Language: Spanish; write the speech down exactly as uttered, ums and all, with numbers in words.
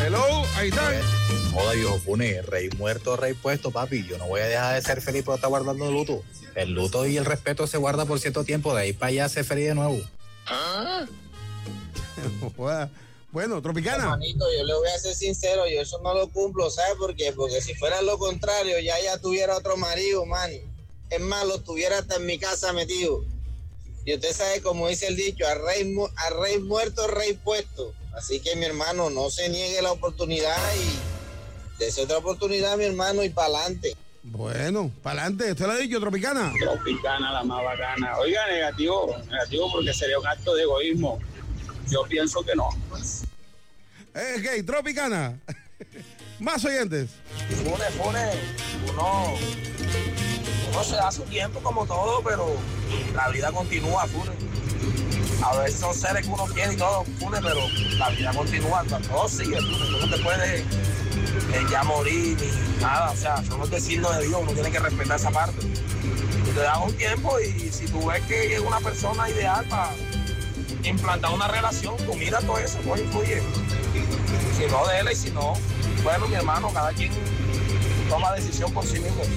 Hello, ahí está. Joda, viejo Fune, rey muerto, rey puesto, papi. Yo no voy a dejar de ser feliz por estar guardando luto. El luto y el respeto se guarda por cierto tiempo, de ahí para allá ser feliz de nuevo. ¿Ah? Bueno, Tropicana. Hermanito, yo le voy a ser sincero, yo eso no lo cumplo, ¿sabes por qué? Porque si fuera lo contrario, ya ya tuviera otro marido, man. Es más, lo tuviera hasta en mi casa metido. Y usted sabe, como dice el dicho, a rey, mu- a rey muerto, rey puesto. Así que, mi hermano, no se niegue la oportunidad y dése otra oportunidad, mi hermano, y para adelante. Bueno, para adelante, usted lo ha dicho, Tropicana. Tropicana, la más bacana. Oiga, negativo, negativo porque sería un acto de egoísmo. Yo pienso que no. Eh, ok, Tropicana. Más oyentes. Fune, Fune, uno, uno se da su tiempo como todo, pero la vida continúa, Fune. A veces son seres que uno quiere y todo, Fune, pero la vida continúa, todo sigue, Fune. Tú no te puedes eh, ya morir ni nada, o sea, somos el signo de Dios, uno tiene que respetar esa parte. Tú te das un tiempo y si tú ves que es una persona ideal para implantar una relación, tú mira todo eso, no influye. Si no, de él y si no, bueno, mi hermano, cada quien toma decisión por sí mismo.